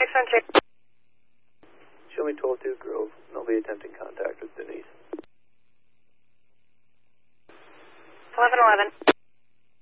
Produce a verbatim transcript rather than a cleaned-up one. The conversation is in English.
six one six. Show me twelve two Grove. Nobody attempting contact with Denise. eleven eleven.